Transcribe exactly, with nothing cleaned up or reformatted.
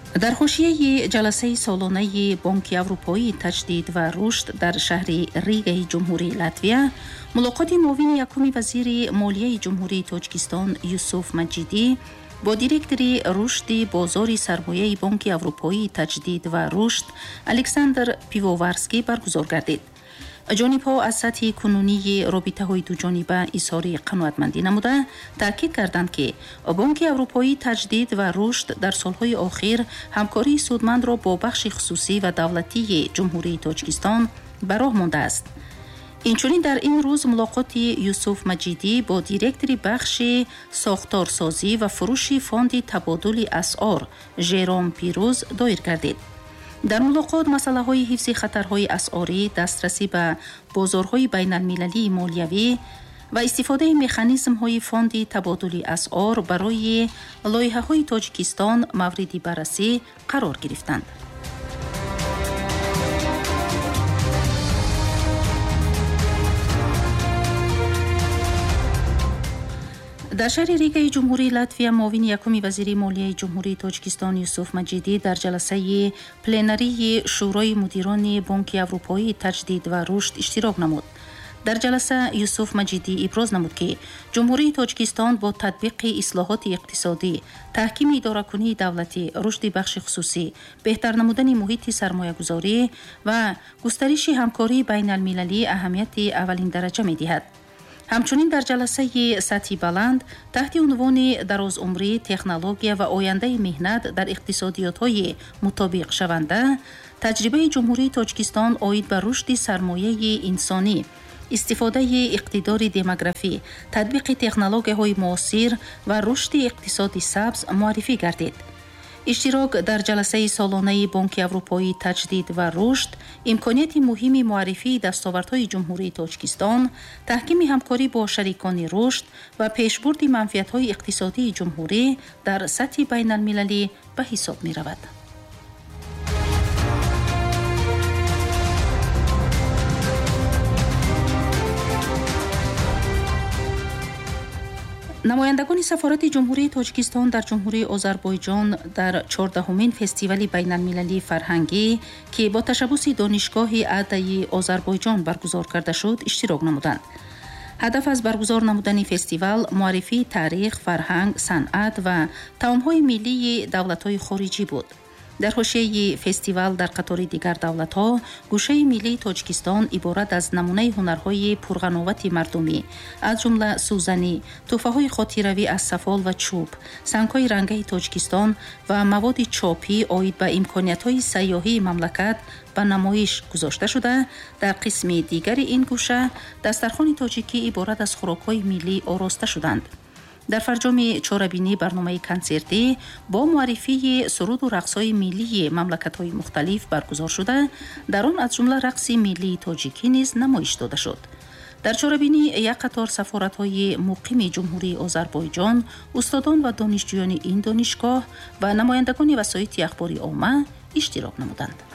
در حاشیه جلسه سالانه بانک اروپایی تجدید و رشد در شهر ریگا جمهوری لاتویا، ملاقات معاون یکم وزیر مالیه جمهوری تاجیکستان یوسف مجیدی با دیرکتور رشد بازار سرمایه بانک اروپایی تجدید و رشد الکساندر پیووارسکی برگزار گردید. جانب‌ها از سطح کنونی رابطه‌های دو جانبه اظهار قناعتمندی نموده تاکید کردند که بانک اروپایی تجدید و رشد در سالهای اخیر همکاری سودمند را با بخش خصوصی و دولتی جمهوری تاجیکستان به راه مانده است. اینچنین در این روز ملاقات یوسف مجیدی با دیرکتور بخش ساختارسازی و فروش فاند تبادل اسعار ژروم پیروز دایر گردید. در ملاقات مسئله های حفظ خطرهای اسعاری، دسترسی به بازارهای بین المللی مالیوی و استفاده مکانیزم های فاند تبادل اسعار برای لایحه های تاجیکستان مورد بررسی قرار گرفتند. در شهر ریگا جمهوری لاتویا، معاون یکم وزیر مالیه جمهوری تاجیکستان یوسف مجیدی در جلسه پلنری شورای مدیران بانک اروپایی تجدید و رشد اشتراک نمود. در جلسه یوسف مجیدی ابراز نمود که جمهوری تاجیکستان با تطبیق اصلاحات اقتصادی، تحکیم اداره‌کنی دولتی، رشد بخش خصوصی، بهتر نمودن محیط سرمایه‌گذاری و گسترش همکاری بین المللی اهمیت اولین درجه می‌دهد. همچنین در جلسه سطحی بلند تحت عنوان درازعمری، تکنولوژی و آینده مهنت در اقتصادیات‌های مطابق شونده، تجربه جمهوری تاجیکستان عاید به رشد سرمایه انسانی، استفاده اقتدار دموگرافی، تطبیق تکنولوژی‌های معاصر و رشد اقتصادی سبز معرفی گردید. اشتراک در جلسه سالانه بانک اروپایی تجدید و رشد امکانیت مهمی معرفی دستاوردهای جمهوری تاجیکستان، تحکیم همکاری با شریکان رشد و پیشبرد منفعت‌های اقتصادی جمهوری در سطح بین المللی به حساب می رود. نمایندگان سفارت جمهوری تاجیکستان در جمهوری آذربایجان در چهاردهمین فستیوال بین المللی فرهنگی که با تشبث دانشگاه ادای آذربایجان برگزار کرده شد اشتراک نمودند. هدف از برگزار نمودن فستیوال معرفی تاریخ، فرهنگ، صنعت و طعم‌های ملی دولت‌های خارجی بود. در حاشیه فستیوال در قطار دیگر دولت‌ها، گوشه ملی تاجیکستان عبارت از نمونه هنرهای پرقناوت مردمی از جمله سوزنی، تحفه‌های خاطره‌ای از سفال و چوب، سنگ‌های رنگی تاجیکستان و مواد چاپی عاید به امکانیت‌های سیاحی مملکت به نمایش گذاشته شده. در قسم دیگر این گوشه دسترخوان تاجیکی عبارت از خوراک‌های ملی آراسته شدند. در فرجام چهاربینی برنامه کنسرتی با معرفی سرود و رقص‌های ملی مملکت‌های مختلف برگزار شده، در آن از جمله رقص ملی تاجیکی نیز نمایش داده شد. در چهاربینی یک قطار سفارت‌های مقیم جمهوری آذربایجان، استادان و دانشجویان این دانشگاه و نمایندگان وسایط اخباری عامه اشتراک نمودند.